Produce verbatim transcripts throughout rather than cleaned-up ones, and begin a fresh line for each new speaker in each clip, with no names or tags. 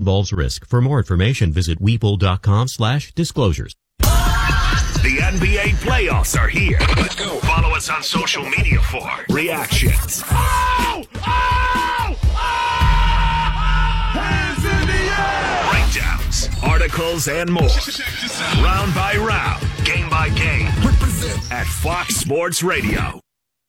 involves risk. For more information, visit webull.com slash disclosures.
The N B A playoffs are here. Let's go. Follow us on social media for reactions. Oh! Oh! Oh! Hands in the air! Breakdowns, articles, and more. Round by round, game by game. At Fox Sports Radio.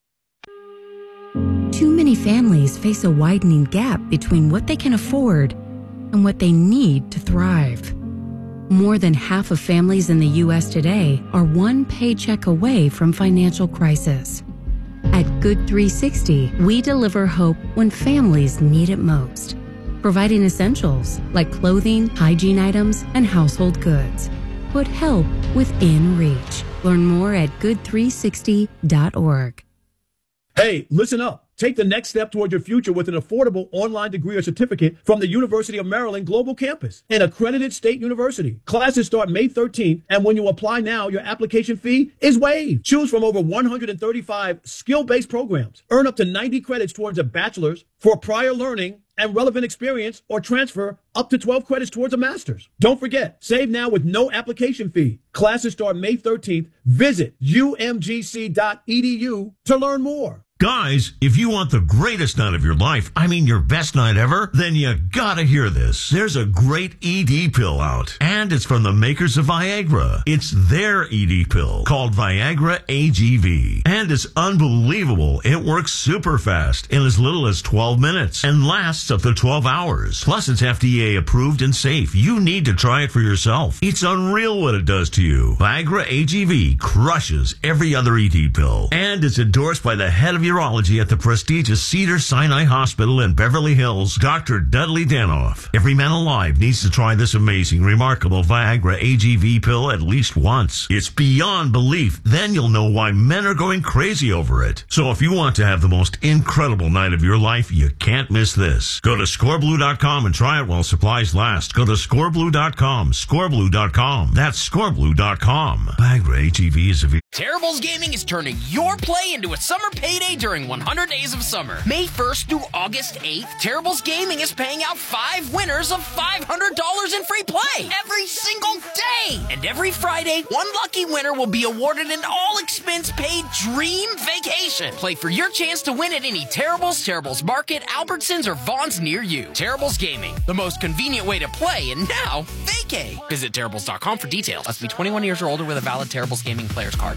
Too many families face a widening gap between what they can afford and what they need to thrive. More than half of families in the U S today are one paycheck away from financial crisis. At Good three sixty, we deliver hope when families need it most, providing essentials like clothing, hygiene items, and household goods. Put help within reach. Learn more at good three sixty dot org.
Hey, listen up. Take the next step toward your future with an affordable online degree or certificate from the University of Maryland Global Campus, an accredited state university. Classes start May thirteenth, and when you apply now, your application fee is waived. Choose from over one hundred thirty-five skill-based programs. Earn up to ninety credits towards a bachelor's for prior learning and relevant experience, or transfer up to twelve credits towards a master's. Don't forget, save now with no application fee. Classes start May thirteenth. Visit U M G C dot E D U to learn more.
Guys, if you want the greatest night of your life, I mean your best night ever, then you gotta hear this. There's a great E D pill out, and it's from the makers of Viagra. It's their E D pill called Viagra A G V, and it's unbelievable. It works super fast in as little as twelve minutes and lasts up to twelve hours. Plus, it's F D A approved and safe. You need to try it for yourself. It's unreal what it does to you. Viagra A G V crushes every other E D pill, and it's endorsed by the head of your urology at the prestigious Cedars-Sinai Hospital in Beverly Hills, Doctor Dudley Danoff. Every man alive needs to try this amazing, remarkable Viagra A G V pill at least once. It's beyond belief. Then you'll know why men are going crazy over it. So if you want to have the most incredible night of your life, you can't miss this. Go to score blue dot com and try it while supplies last. Go to score blue dot com, score blue dot com. That's score blue dot com. Viagra A G V is a
Terribles Gaming is turning your play into a summer payday during one hundred days of summer. May first through August eighth, Terribles Gaming is paying out five winners of five hundred dollars in free play every single day. And every Friday, one lucky winner will be awarded an all-expense-paid dream vacation. Play for your chance to win at any Terribles, Terribles Market, Albertsons, or Vaughn's near you. Terribles Gaming, the most convenient way to play, and now vacay. Visit Terribles dot com for details. Must be twenty-one years or older with a valid Terribles Gaming player's card.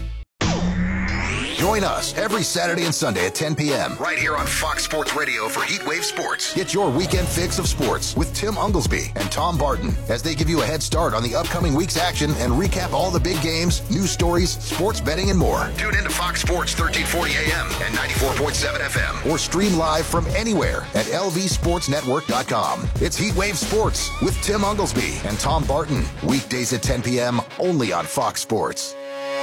Join us every Saturday and Sunday at ten p.m. right here on Fox Sports Radio for Heatwave Sports. Get your weekend fix of sports with Tim Unglesby and Tom Barton as they give you a head start on the upcoming week's action and recap all the big games, news stories, sports betting, and more. Tune in to Fox Sports thirteen forty A M and ninety-four point seven F M or stream live from anywhere at L V sports network dot com. It's Heatwave Sports with Tim Unglesby and Tom Barton. Weekdays at ten p.m. only on Fox Sports.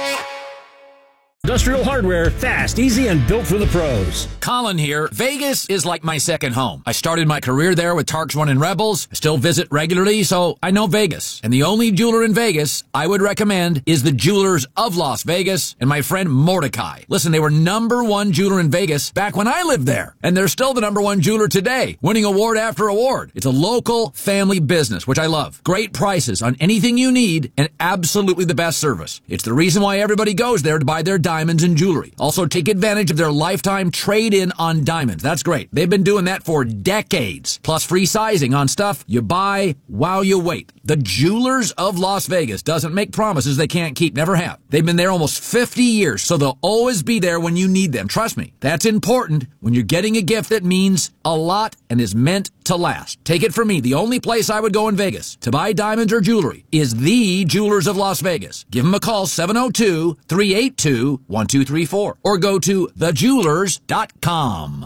Industrial hardware, fast, easy, and built for the pros.
Colin here. Vegas is like my second home. I started my career there with Tarks One and Rebels. I still visit regularly, so I know Vegas. And the only jeweler in Vegas I would recommend is the Jewelers of Las Vegas and my friend Mordecai. Listen, they were number one jeweler in Vegas back when I lived there. And they're still the number one jeweler today, winning award after award. It's a local family business, which I love. Great prices on anything you need and absolutely the best service. It's the reason why everybody goes there to buy their diamonds and jewelry. Also, take advantage of their lifetime trade-in on diamonds. That's great. They've been doing that for decades. Plus free sizing on stuff you buy while you wait. The Jewelers of Las Vegas doesn't make promises they can't keep. Never have. They've been there almost fifty years, so they'll always be there when you need them. Trust me. That's important when you're getting a gift that means a lot and is meant to last. Take it from me. The only place I would go in Vegas to buy diamonds or jewelry is the Jewelers of Las Vegas. Give them a call, seven oh two, three eight two, one two three four, or go to the jewelers dot com.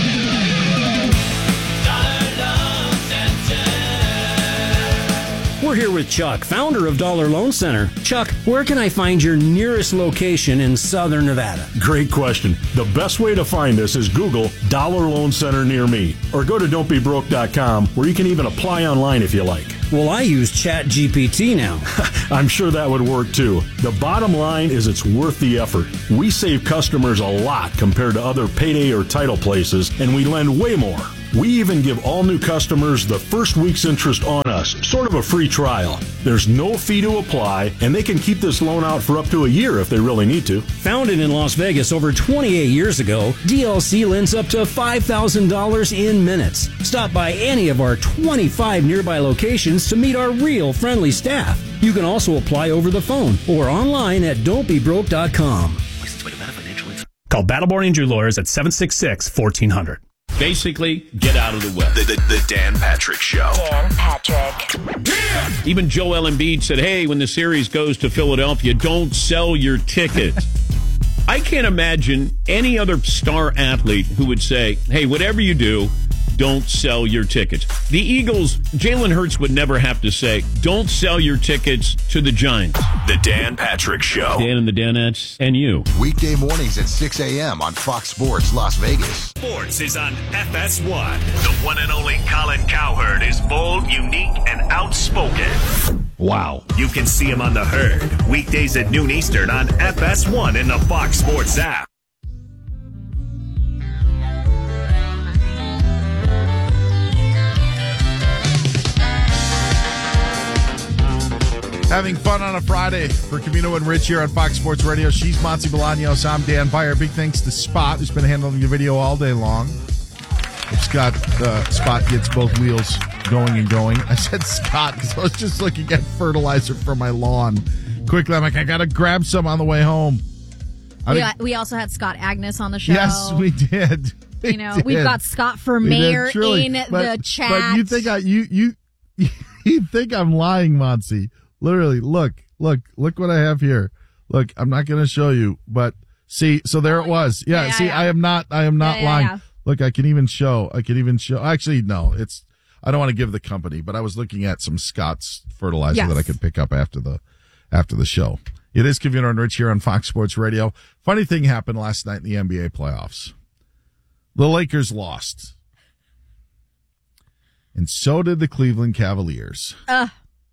We're here with Chuck, founder of Dollar Loan Center. Chuck, where can I find your nearest location in Southern Nevada?
Great question. The best way to find us is Google Dollar Loan Center near me, or go to don't be broke dot com, where you can even apply online if you like.
Well, I use Chat G P T now.
I'm sure that would work too. The bottom line is it's worth the effort. We save customers a lot compared to other payday or title places, and we lend way more. We even give all new customers the first week's interest on us, sort of a free trial. There's no fee to apply, and they can keep this loan out for up to a year if they really need to.
Founded in Las Vegas over twenty-eight years ago, D L C lends up to five thousand dollars in minutes. Stop by any of our twenty-five nearby locations to meet our real friendly staff. You can also apply over the phone or online at don't be broke dot com.
Call Battleborn Injury Lawyers at seven six six, fourteen hundred.
Basically, get out of the way.
The, the, the Dan Patrick Show.
Dan Patrick.
Yeah! Even Joel Embiid said, hey, when the series goes to Philadelphia, don't sell your tickets. I can't imagine any other star athlete who would say, hey, whatever you do, don't sell your tickets. The Eagles, Jalen Hurts would never have to say, don't sell your tickets to the Giants.
The Dan Patrick Show.
Dan and the Danettes and you.
Weekday mornings at six a.m. on Fox Sports Las Vegas.
Sports is on F S one. The one and only Colin Cowherd is bold, unique, and outspoken.
Wow.
You can see him on The Herd. Weekdays at noon Eastern on F S one in the Fox Sports app.
Having fun on a Friday for Camino and Rich here on Fox Sports Radio. She's Monty Bolaños. I'm Dan Beyer. Big thanks to Spot, who's been handling the video all day long. Scott, uh, Spot gets both wheels going and going. I said Scott because I was just looking at fertilizer for my lawn. Quickly, I'm like, I got to grab some on the way home. I
We,
mean,
we also had Scott Agnes on the show.
yes, we did. We
You know,
did.
we've got Scott for
We did,
mayor
truly.
in
But-
the chat.
But you think I you you you think I'm lying, Monty? Literally, look, look, look what I have here. Look, I'm not going to show you, but see, so there it was. Yeah,
Yeah, yeah,
see,
yeah.
I am not, I am not
Yeah, yeah,
lying.
yeah.
Look, I can even show, I can even show. Actually, no, it's. I don't want to give the company, but I was looking at some Scott's fertilizer
Yes.
that I could pick up after the after the show. It is Kevin and Rich here on Fox Sports Radio. Funny thing happened last night in the N B A playoffs. The Lakers lost. And so did the Cleveland Cavaliers.
Uh,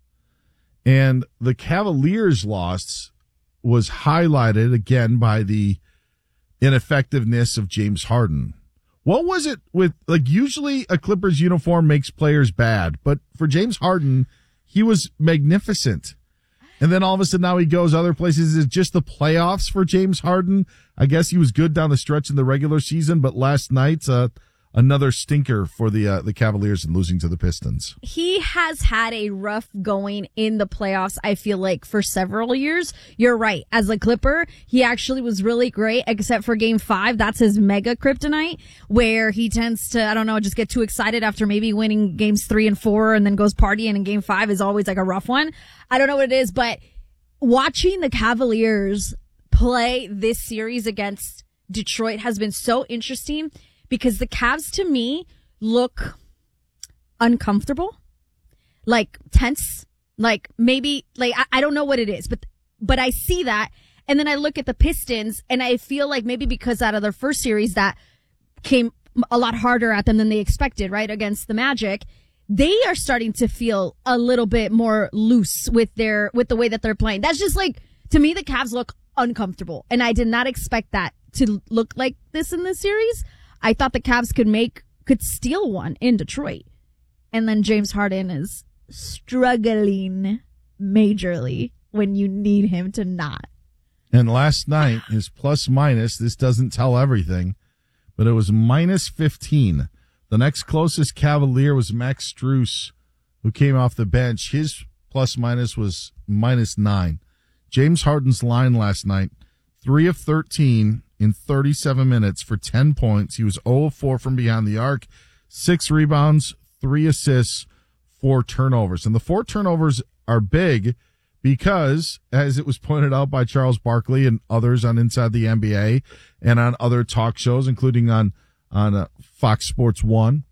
And the Cavaliers' loss was highlighted again by the ineffectiveness of James Harden. What was it with, like, usually a Clippers uniform makes players bad, but for James Harden, he was magnificent. And then all of a sudden now he goes other places. Is it just the playoffs for James Harden? I guess he was good down the stretch in the regular season, but last night, uh, another stinker for the uh, the Cavaliers and losing to the Pistons.
he has had a rough going in the playoffs, I feel like, for several years. You're right. As a Clipper, he actually was really great, except for game five. That's his mega kryptonite, where he tends to, I don't know, just get too excited after maybe winning games three and four and then goes partying, and game five is always like a rough one. I don't know what it is, but watching the Cavaliers play this series against Detroit has been so interesting, because the Cavs, to me, look uncomfortable, like tense, like maybe, like, I, I don't know what it is, but, but I see that. And then I look at the Pistons and I feel like maybe because out of their first series that came a lot harder at them than they expected, right? Against the Magic, they are starting to feel a little bit more loose with their, with the way that they're playing. That's just like, to me, the Cavs look uncomfortable. And I did not expect that to look like this in this series. I thought the Cavs could make, could steal one in Detroit. And then James Harden is struggling majorly when you need him to not.
And last night, his plus minus, this doesn't tell everything, but it was minus fifteen. The next closest Cavalier was Max Strus, who came off the bench. His plus minus was minus nine. James Harden's line last night, three of thirteen in thirty-seven minutes for ten points. He was zero of four from behind the arc, six rebounds, three assists, four turnovers. And the four turnovers are big because, as it was pointed out by Charles Barkley and others on Inside the N B A and on other talk shows, including on, on uh, Fox Sports one,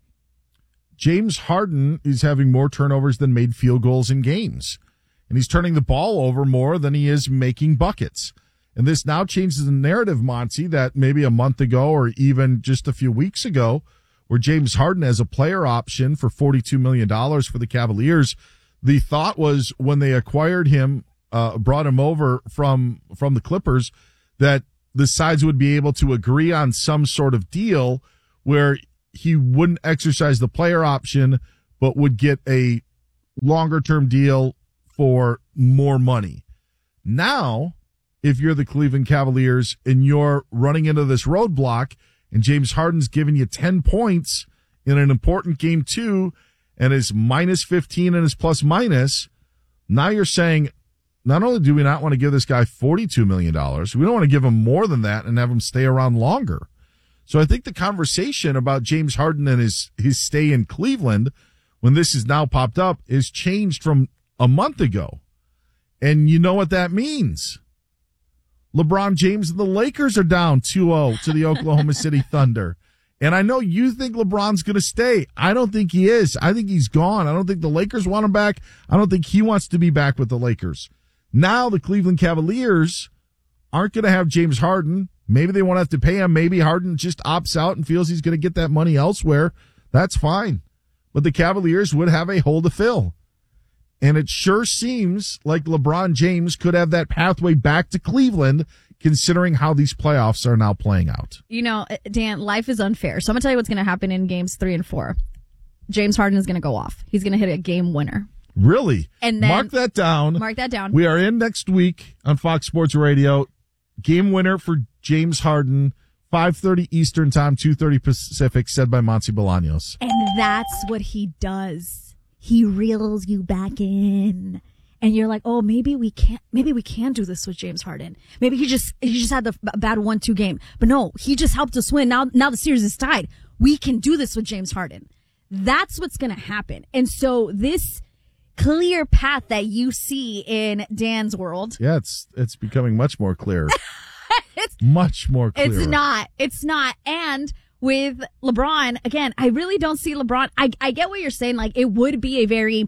James Harden is having more turnovers than made field goals in games. And he's turning the ball over more than he is making buckets. And this now changes the narrative, Monty, that maybe a month ago or even just a few weeks ago, where James Harden has a player option for forty-two million dollars for the Cavaliers. The thought was when they acquired him, uh, brought him over from, from the Clippers, that the sides would be able to agree on some sort of deal where he wouldn't exercise the player option, but would get a longer term deal for more money. Now, if you're the Cleveland Cavaliers and you're running into this roadblock and James Harden's giving you ten points in an important game two and is minus fifteen and his plus minus, now you're saying, not only do we not want to give this guy forty-two million dollars, we don't want to give him more than that and have him stay around longer. So I think the conversation about James Harden and his, his stay in Cleveland, when this has now popped up, is changed from a month ago. And you know what that means. LeBron James and the Lakers are down two oh to the Oklahoma City Thunder. And I know you think LeBron's going to stay. I don't think he is. I think he's gone. I don't think the Lakers want him back. I don't think he wants to be back with the Lakers. Now the Cleveland Cavaliers aren't going to have James Harden. Maybe they won't have to pay him. Maybe Harden just opts out and feels he's going to get that money elsewhere. That's fine. But the Cavaliers would have a hole to fill. And it sure seems like LeBron James could have that pathway back to Cleveland, considering how these playoffs are now playing out.
You know, Dan, life is unfair. So I'm going to tell you what's going to happen in games three and four. James Harden is going to go off. He's going to hit a game winner.
Really?
And then,
mark that down.
Mark that down.
We are in next week on Fox Sports Radio. Game winner for James Harden, five thirty Eastern time, two thirty Pacific, said by Monty Bolaños.
And that's what he does. He reels you back in. And you're like, oh, maybe we can't, maybe we can do this with James Harden. Maybe he just, he just had the bad one two game. But no, he just helped us win. Now, now the series is tied. We can do this with James Harden. That's what's going to happen. And so this clear path that you see in Dan's world.
Yeah, it's, it's becoming much more clear. it's much more clear.
It's not. It's not. And with LeBron, again, I really don't see LeBron. I, I get what you're saying. Like, it would be a very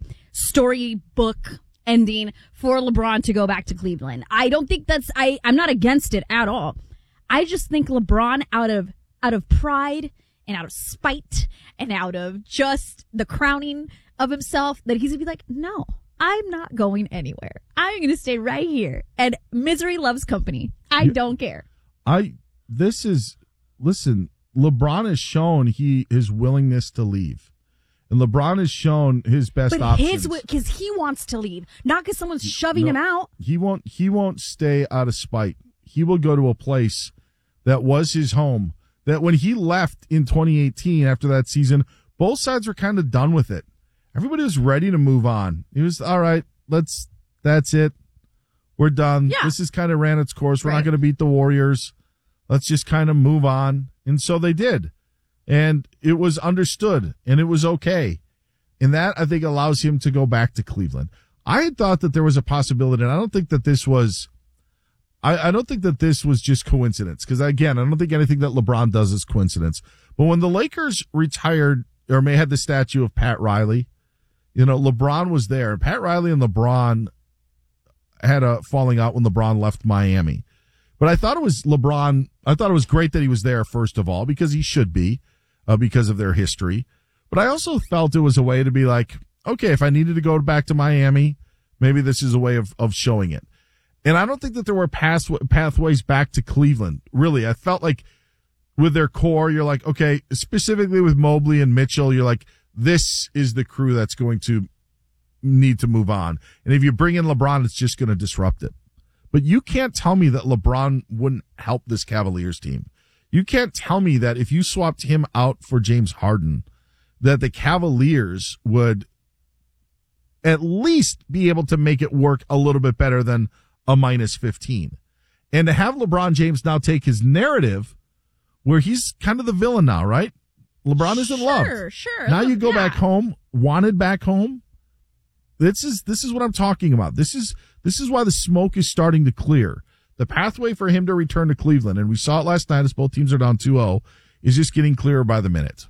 storybook ending for LeBron to go back to Cleveland. I don't think that's, I, I'm not against it at all. I just think LeBron, out of, out of pride and out of spite and out of just the crowning of himself, that he's gonna be like, no, I'm not going anywhere. I'm going to stay right here. And misery loves company. I you, don't care.
I, this is, listen, LeBron has shown he his willingness to leave. And LeBron has shown his best
but
options.
But because he wants to leave, not because someone's shoving no, him out.
He won't, he won't stay out of spite. He will go to a place that was his home, that when he left in twenty eighteen after that season, both sides were kind of done with it. Everybody was ready to move on. He was, all right, let's, that's it. We're done.
Yeah.
This has kind of ran its course. We're
right.
not going to beat the Warriors. Let's just kind of move on. And so they did. And it was understood and it was okay. And that, I think, allows him to go back to Cleveland. I had thought that there was a possibility, and I don't think that this was, I, I don't think that this was just coincidence. Because again, I don't think anything that LeBron does is coincidence. But when the Lakers retired, or may had the statue of Pat Riley, you know, LeBron was there. And Pat Riley and LeBron had a falling out when LeBron left Miami. But I thought it was LeBron, I thought it was great that he was there, first of all, because he should be, uh, because of their history. But I also felt it was a way to be like, okay, if I needed to go back to Miami, maybe this is a way of, of showing it. And I don't think that there were path, pathways back to Cleveland. Really, I felt like with their core, you're like, okay, specifically with Mobley and Mitchell, you're like, this is the crew that's going to need to move on. And if you bring in LeBron, it's just going to disrupt it. But you can't tell me that LeBron wouldn't help this Cavaliers team. You can't tell me that if you swapped him out for James Harden, that the Cavaliers would at least be able to make it work a little bit better than a minus fifteen. And to have LeBron James now take his narrative where he's kind of the villain now, right? LeBron isn't
sure,
loved.
Sure, sure.
Now you go
yeah.
back home, wanted back home. This is, this is what I'm talking about. This is, this is why the smoke is starting to clear. The pathway for him to return to Cleveland, and we saw it last night as both teams are down two oh, is just getting clearer by the minute.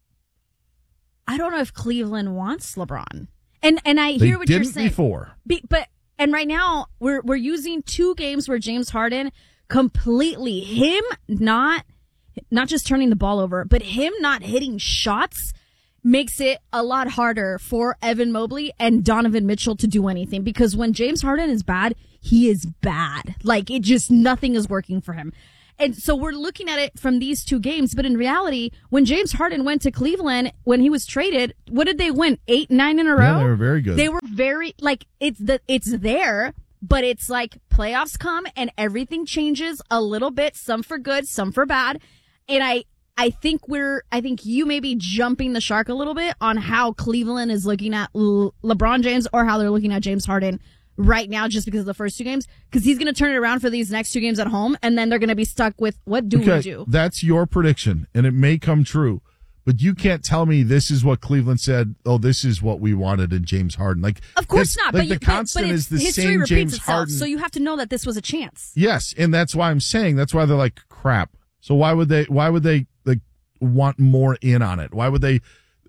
I don't know if Cleveland wants LeBron. And and I
they
hear what you're saying.
Didn't before.
Be, but and right now we're we're using two games where James Harden completely him not not just turning the ball over, but him not hitting shots makes it a lot harder for Evan Mobley and Donovan Mitchell to do anything, because when James Harden is bad, he is bad. Like, it just, nothing is working for him. And so we're looking at it from these two games, but in reality, when James Harden went to Cleveland, when he was traded, what did they win? Eight, nine in a row?
Yeah, they were very good.
They were very, like, it's the, it's there, but it's like playoffs come and everything changes a little bit, some for good, some for bad. And I, I think we're, I think you may be jumping the shark a little bit on how Cleveland is looking at Le- LeBron James or how they're looking at James Harden right now just because of the first two games, because he's going to turn it around for these next two games at home, and then they're going to be stuck with, what do
okay,
we do?
That's your prediction, and it may come true, but you can't tell me this is what Cleveland said, oh, this is what we wanted in James Harden. Like,
of course not,
like
but,
the
you,
constant
but, but
is the
history
same
repeats
James
itself,
Harden.
so you have to know that this was a chance.
Yes, and that's why I'm saying, that's why they're like, crap. So why would they, why would they, like, want more in on it? Why would they,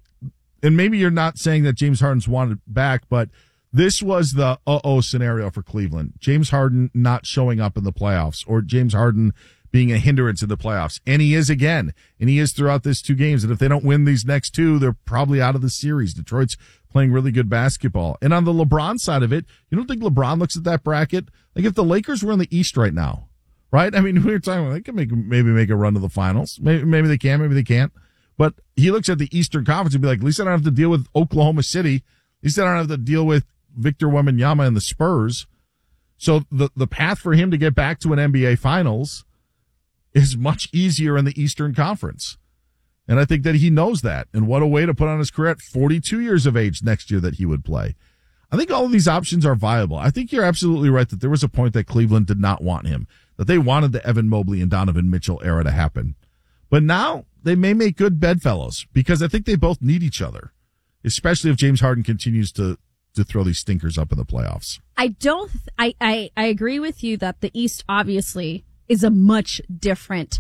and maybe you're not saying that James Harden's wanted back, but this was the uh-oh scenario for Cleveland. James Harden not showing up in the playoffs, or James Harden being a hindrance in the playoffs. And he is again. And he is throughout these two games. And if they don't win these next two, they're probably out of the series. Detroit's playing really good basketball. And on the LeBron side of it, you don't think LeBron looks at that bracket? Like if the Lakers were in the East right now, right? I mean, we were talking about they could make, maybe make a run to the finals. Maybe, maybe they can, maybe they can't. But he looks at the Eastern Conference and be like, at least I don't have to deal with Oklahoma City. At least I don't have to deal with Victor Wembanyama and the Spurs. So the, the path for him to get back to an N B A Finals is much easier in the Eastern Conference. And I think that he knows that. And what a way to put on his career at forty-two years of age next year that he would play. I think all of these options are viable. I think you're absolutely right that there was a point that Cleveland did not want him, that they wanted the Evan Mobley and Donovan Mitchell era to happen. But now they may make good bedfellows because I think they both need each other, especially if James Harden continues to to throw these stinkers up in the playoffs.
I don't, I, I, I agree with you that the East obviously is a much different,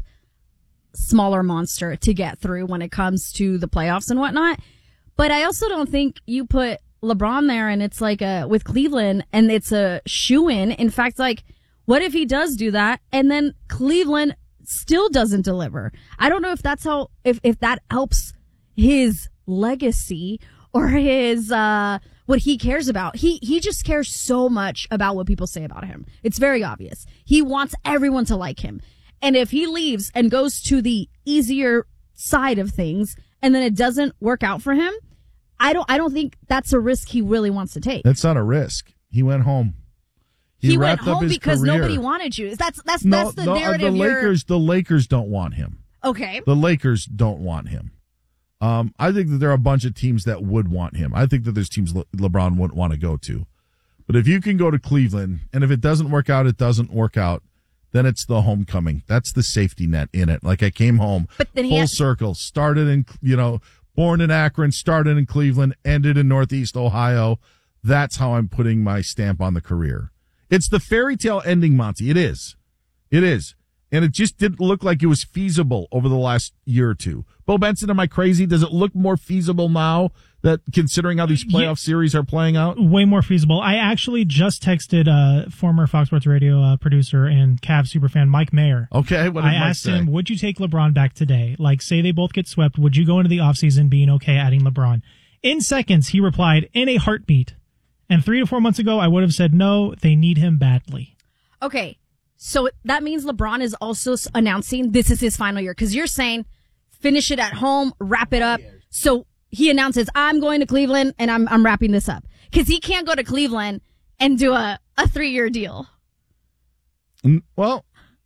smaller monster to get through when it comes to the playoffs and whatnot. But I also don't think you put LeBron there and it's like a, with Cleveland and it's a shoo-in. In fact, like, what if he does do that and then Cleveland still doesn't deliver? I don't know if that's how, if, if that helps his legacy or his, uh, what he cares about. He, he just cares so much about what people say about him. It's very obvious. He wants everyone to like him. And if he leaves and goes to the easier side of things and then it doesn't work out for him, I don't, I don't think that's a risk he really wants to take.
That's not a risk. He went home.
He, he went
wrapped up
home
his
because
career.
nobody wanted you. That's, that's,
no,
that's the
no,
narrative.
The Lakers, the Lakers don't want him.
Okay.
The Lakers don't want him. Um, I think that there are a bunch of teams that would want him. I think that there's teams Le- LeBron wouldn't want to go to. But if you can go to Cleveland, and if it doesn't work out, it doesn't work out, then it's the homecoming. That's the safety net in it. Like I came home,
but then
full
has-
circle, started in, you know, born in Akron, started in Cleveland, ended in Northeast Ohio. That's how I'm putting my stamp on the career. It's the fairy tale ending, Monty. It is. It is. And it just didn't look like it was feasible over the last year or two. Bo Benson, am I crazy? Does it look more feasible now that considering how these playoff yeah. series are playing out?
Way more feasible. I actually just texted uh, former Fox Sports Radio uh, producer and Cavs superfan Mike Mayer.
Okay, what did
I
Mike
asked
say?
him, would you take LeBron back today? Like, say they both get swept, would you go into the offseason being okay adding LeBron? In seconds, he replied, in a heartbeat. And three to four months ago, I would have said no, they need him badly.
Okay. So that means LeBron is also announcing this is his final year. Because you're saying finish it at home, wrap it up. So he announces, I'm going to Cleveland and I'm I'm wrapping this up. Because he can't go to Cleveland and do a, a three-year deal.
Well,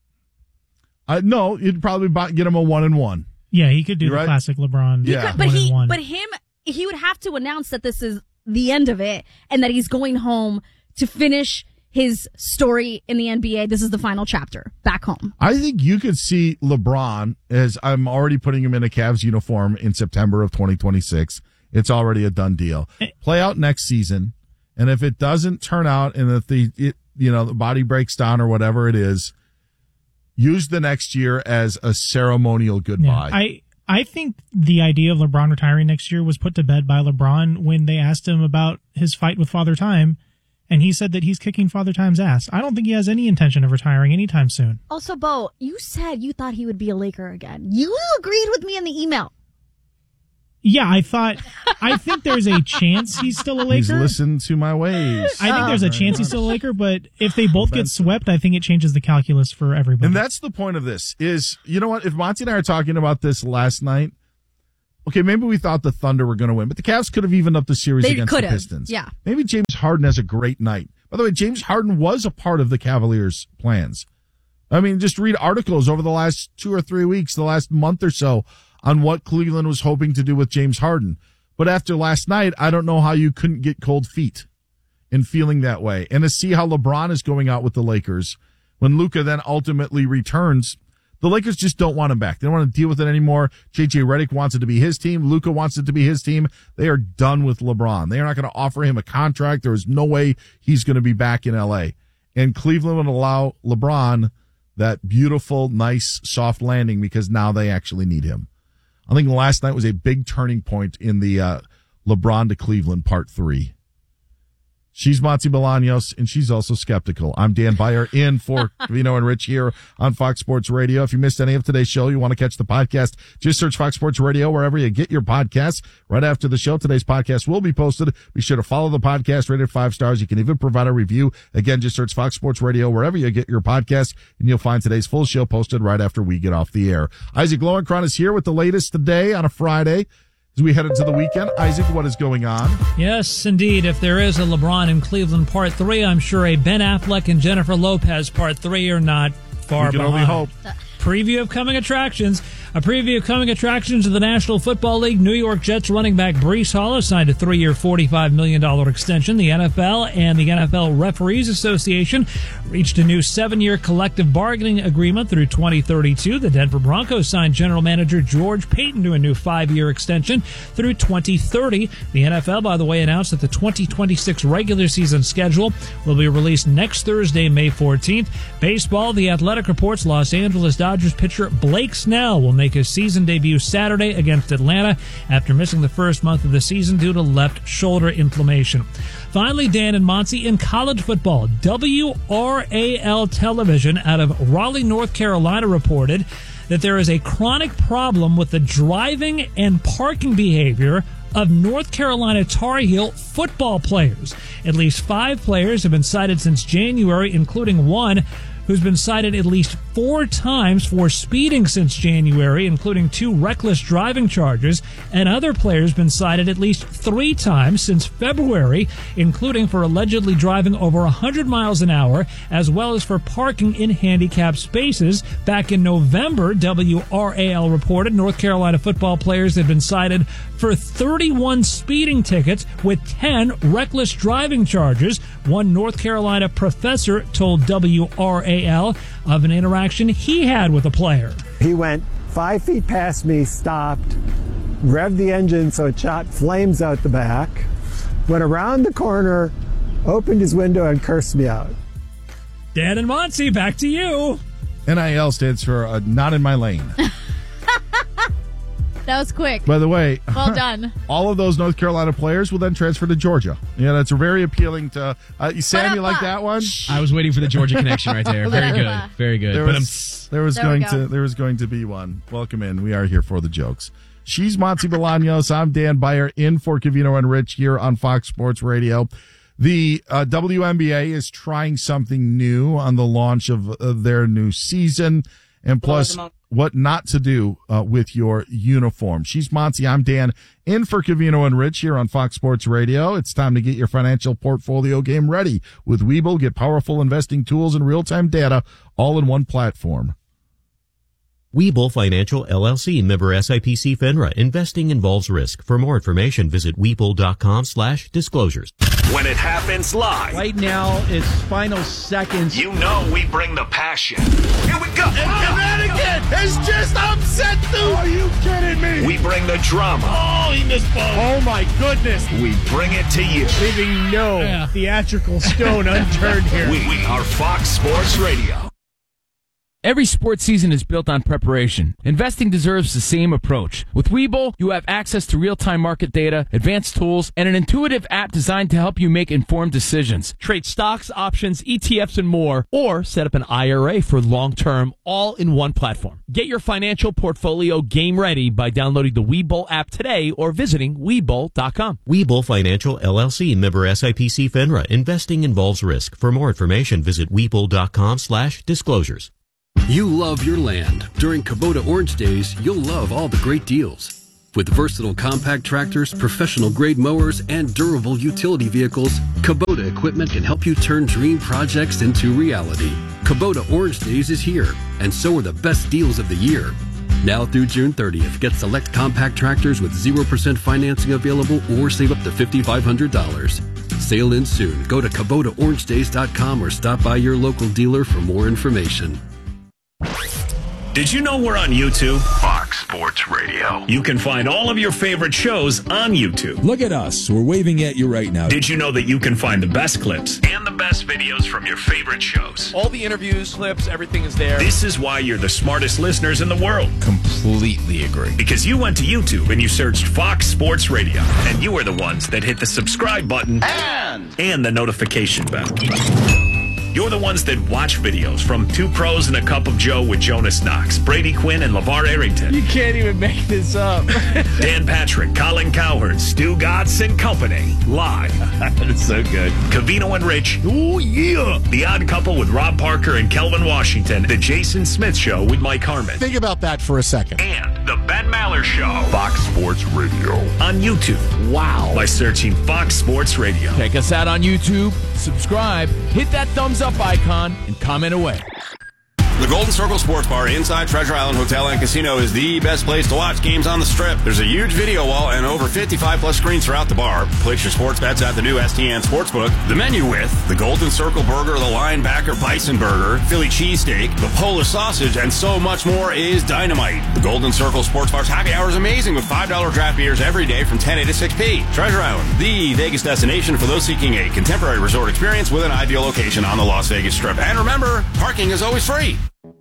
I no, you'd probably buy, get him a one and one.
Yeah, he could do
You're
the
right?
classic LeBron.
Yeah.
Could, but
one
he,
and one.
but him, he would have to announce that this is the end of it and that he's going home to finish his story in the N B A. This is the final chapter back home.
I think you could see LeBron, as I'm already putting him in a Cavs uniform in September of twenty twenty-six. It's already a done deal. Play out next season. And if it doesn't turn out and if the, it, you know, the body breaks down or whatever it is, use the next year as a ceremonial goodbye.
Yeah, I, I think the idea of LeBron retiring next year was put to bed by LeBron when they asked him about his fight with Father Time. And he said that he's kicking Father Time's ass. I don't think he has any intention of retiring anytime soon.
Also, Bo, you said you thought he would be a Laker again. You agreed with me in the email.
Yeah, I thought, I think there's a chance he's still a Laker.
He's listened to my ways.
I think there's a chance he's still a Laker, but if they both get swept, I think it changes the calculus for everybody.
And that's the point of this is, you know what? If Monty and I are talking about this last night, okay, maybe we thought the Thunder were going to win, but the Cavs could have evened up the series
They
against
could've,
the Pistons.
yeah.
Maybe James Harden has a great night. By the way, James Harden was a part of the Cavaliers' plans. I mean, just read articles over the last two or three weeks, the last month or so, on what Cleveland was hoping to do with James Harden. But after last night, I don't know how you couldn't get cold feet in feeling that way. And to see how LeBron is going out with the Lakers, when Luka then ultimately returns, the Lakers just don't want him back. They don't want to deal with it anymore. J J Redick wants it to be his team. Luka wants it to be his team. They are done with LeBron. They are not going to offer him a contract. There is no way he's going to be back in L A. And Cleveland would allow LeBron that beautiful, nice, soft landing because now they actually need him. I think last night was a big turning point in the uh, LeBron to Cleveland part three. She's Monty Bolaños, and she's also skeptical. I'm Dan Beyer in for Vino and Rich here on Fox Sports Radio. If you missed any of today's show, you want to catch the podcast, just search Fox Sports Radio wherever you get your podcasts. Right after the show, today's podcast will be posted. Be sure to follow the podcast, rate it five stars. You can even provide a review. Again, just search Fox Sports Radio wherever you get your podcast, and you'll find today's full show posted right after we get off the air. Isaac Lowenkron is here with the latest today on a Friday. As we head into the weekend, Isaac, what is going on?
Yes, indeed. If there is a LeBron in Cleveland Part three, I'm sure a Ben Affleck and Jennifer Lopez Part three are not far
we can
behind.
only hope.
Preview of coming attractions. A preview of coming attractions of the National Football League. New York Jets running back Breece Hall has signed a three-year, forty-five million dollars extension. The N F L and the N F L Referees Association reached a new seven-year collective bargaining agreement through twenty thirty-two. The Denver Broncos signed general manager George Payton to a new five-year extension through twenty thirty. The N F L, by the way, announced that the twenty twenty-six regular season schedule will be released next Thursday, May fourteenth. Baseball, The Athletic reports Los Angeles Dodgers pitcher Blake Snell will make his season debut Saturday against Atlanta after missing the first month of the season due to left shoulder inflammation. Finally, Dan and Monty, in college football, W R A L Television out of Raleigh, North Carolina reported that there is a chronic problem with the driving and parking behavior of North Carolina Tar Heel football players. At least five players have been cited since January, including one who's been cited at least four times for speeding since January, including two reckless driving charges, and other players been cited at least three times since February, including for allegedly driving over one hundred miles an hour, as well as for parking in handicapped spaces. Back in November, W R A L reported North Carolina football players had been cited for thirty-one speeding tickets with ten reckless driving charges. One North Carolina professor told W R A L of an interaction he had with a player.
He went five feet past me, stopped, revved the engine so it shot flames out the back, went around the corner, opened his window, and cursed me out.
Dan and Monty, back to you.
N I L stands for uh, not in my lane.
That was quick.
By the way,
well done.
All of those North Carolina players will then transfer to Georgia. Yeah, that's very appealing to uh, Sam. You like that one?
I was waiting for the Georgia connection right there. Very good, very good.
There
But
was, there was
There
going
we go.
to there was going to be one. Welcome in. We are here for the jokes. She's Monty Bolaños. I'm Dan Beyer in for Covino and Rich here on Fox Sports Radio. The uh, W N B A is trying something new on the launch of, of their new season, and plus what not to do uh, with your uniform. She's Monty. I'm Dan in for Covino and Rich here on Fox Sports Radio. It's time to get your financial portfolio game ready with Webull. Get powerful investing tools and real-time data all in one platform.
Webull Financial L L C, member S I P C FINRA. Investing involves risk. For more information, visit Webull.com slash disclosures.
When it happens live.
Right now, it's final seconds.
You know we bring the passion. Here we go.
And again. It's just upset, dude. Are you kidding me?
We bring the drama.
Oh, he missed ball. Oh, my goodness.
We bring it to you.
Leaving no
Yeah.
theatrical stone unturned here.
We are Fox Sports Radio.
Every sports season is built on preparation. Investing deserves the same approach. With Webull, you have access to real-time market data, advanced tools, and an intuitive app designed to help you make informed decisions. Trade stocks, options, E T Fs, and more, or set up an I R A for long-term, all in one platform. Get your financial portfolio game ready by downloading the Webull app today or visiting Webull dot com.
Webull Financial L L C, member S I P C FINRA. Investing involves risk. For more information, visit Webull dot com slash disclosures.
You love your land. During Kubota Orange Days, you'll love all the great deals. With versatile compact tractors, professional-grade mowers, and durable utility vehicles, Kubota equipment can help you turn dream projects into reality. Kubota Orange Days is here, and so are the best deals of the year. Now through June thirtieth, get select compact tractors with zero percent financing available or save up to five thousand five hundred dollars. Sale ends soon. Go to Kubota Orange Days dot com or stop by your local dealer for more information.
Did you know we're on YouTube? Fox Sports Radio. You can find all of your favorite shows on YouTube.
Look at us. We're waving at you right now.
Did you know that you can find the best clips and the best videos from your favorite shows?
All the interviews, clips, everything is there.
This is why you're the smartest listeners in the world.
Completely agree.
Because you went to YouTube and you searched Fox Sports Radio, and you are the ones that hit the subscribe button and, and the notification bell. You're the ones that watch videos from Two Pros and a Cup of Joe with Jonas Knox, Brady Quinn, and LeVar Arrington.
You can't even make this up.
Dan Patrick, Colin Cowherd, Stu Gatz and Company. Live. That's so good. Cavino and Rich. Oh, yeah. The Odd Couple with Rob Parker and Kelvin Washington. The Jason Smith Show with Mike Harmon.
Think about that for a second.
And The Ben Maller Show. Fox Sports Radio. On YouTube. Wow. By searching Fox Sports Radio.
Check us out on YouTube. Subscribe. Hit that thumbs up icon and comment away.
The Golden Circle Sports Bar inside Treasure Island Hotel and Casino is the best place to watch games on the Strip. There's a huge video wall and over fifty-five plus screens throughout the bar. Place your sports bets at the new S T N Sportsbook. The menu with the Golden Circle Burger, the Linebacker Bison Burger, Philly Cheesesteak, the Polish Sausage, and so much more is dynamite. The Golden Circle Sports Bar's happy hour is amazing with five dollar draft beers every day from ten a to six p. Treasure Island, the Vegas destination for those seeking a contemporary resort experience with an ideal location on the Las Vegas Strip. And remember, parking is always free.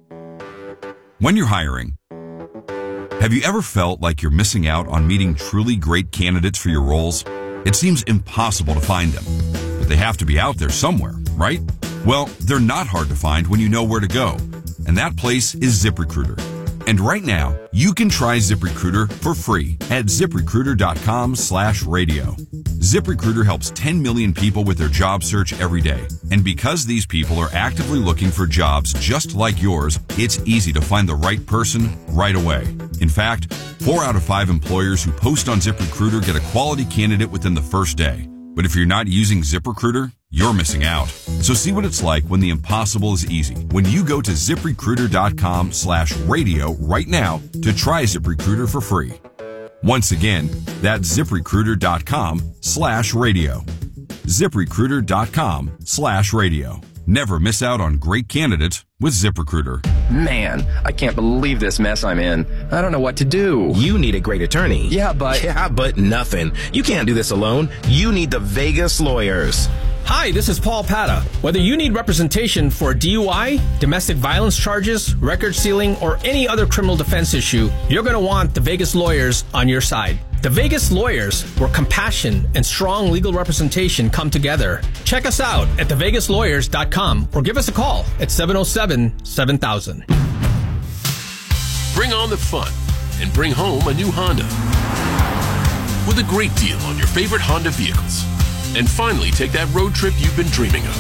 When you're hiring, have you ever felt like you're missing out on meeting truly great candidates for your roles? It seems impossible to find them, but they have to be out there somewhere, right? Well, they're not hard to find when you know where to go, and that place is ZipRecruiter. And right now, you can try ZipRecruiter for free at ZipRecruiter.com slash radio. ZipRecruiter helps ten million people with their job search every day. And because these people are actively looking for jobs just like yours, it's easy to find the right person right away. In fact, four out of five employers who post on ZipRecruiter get a quality candidate within the first day. But if you're not using ZipRecruiter, you're missing out. So see what it's like when the impossible is easy. When you go to ZipRecruiter.com slash radio right now to try ZipRecruiter for free. Once again, that's ZipRecruiter.com slash radio. ZipRecruiter.com slash radio. Never miss out on great candidates with ZipRecruiter.
Man, I can't believe this mess I'm in. I don't know what to do.
You need a great attorney.
Yeah, but...
Yeah, but nothing. You can't do this alone. You need the Vegas Lawyers.
Hi, this is Paul Pata. Whether you need representation for D U I, domestic violence charges, record sealing, or any other criminal defense issue, you're going to want the Vegas Lawyers on your side. The Vegas Lawyers, where compassion and strong legal representation come together. Check us out at the vegas lawyers dot com or give us a call at seven oh seven, seven thousand.
Bring on the fun and bring home a new Honda with a great deal on your favorite Honda vehicles. And finally take that road trip you've been dreaming of.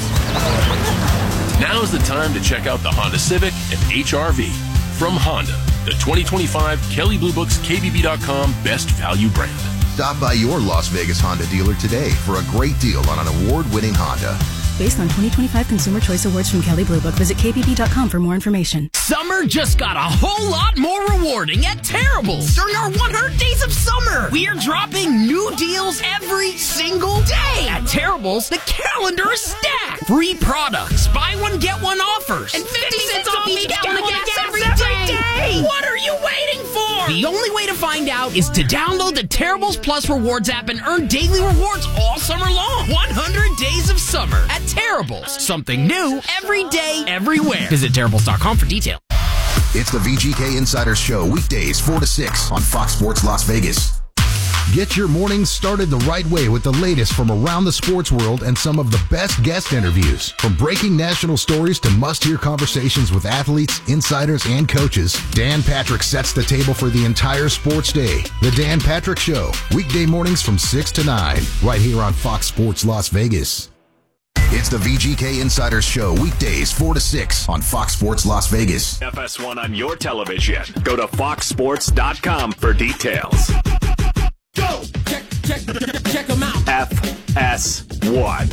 Now's the time to check out the Honda Civic and H R V from Honda, the twenty twenty-five Kelley Blue Book's K B B dot com Best Value brand.
Stop by your Las Vegas Honda dealer today for a great deal on an award-winning Honda.
Based on twenty twenty-five Consumer Choice Awards from Kelley Blue Book, visit K B B dot com for more information.
Summer just got a whole lot more rewarding at Terrible's during our one hundred days of summer. We are dropping new deals every single day. At Terrible's, the calendar is stacked. Free products, buy one, get one offers, and fifty cents off each gallon of gas every day. What are you waiting for? The only way to find out is to download the Terrible's Plus Rewards app and earn daily rewards all summer long. one hundred days of summer at Terrible's. Something new every day, everywhere. Visit Terrible's dot com for details.
It's the V G K Insider Show, weekdays four to six on Fox Sports Las Vegas. Get your mornings started the right way with the latest from around the sports world and some of the best guest interviews. From breaking national stories to must-hear conversations with athletes, insiders, and coaches, Dan Patrick sets the table for the entire sports day. The Dan Patrick Show, weekday mornings from six to nine, right here on Fox Sports Las Vegas. It's the V G K Insider Show, weekdays four to six on Fox Sports Las Vegas.
F S one on your television. Go to fox sports dot com for details.
Go! Check, check, check them out.
F S one.